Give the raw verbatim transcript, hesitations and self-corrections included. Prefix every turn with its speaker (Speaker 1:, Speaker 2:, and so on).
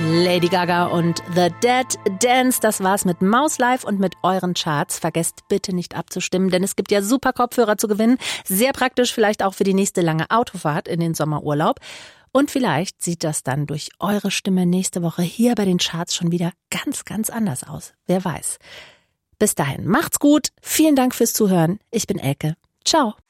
Speaker 1: Lady Gaga und The Dead Dance, das war's mit Maus Live und mit euren Charts. Vergesst bitte nicht abzustimmen, denn es gibt ja super Kopfhörer zu gewinnen. Sehr praktisch, vielleicht auch für die nächste lange Autofahrt in den Sommerurlaub. Und vielleicht sieht das dann durch eure Stimme nächste Woche hier bei den Charts schon wieder ganz, ganz anders aus. Wer weiß. Bis dahin, macht's gut. Vielen Dank fürs Zuhören. Ich bin Elke. Ciao.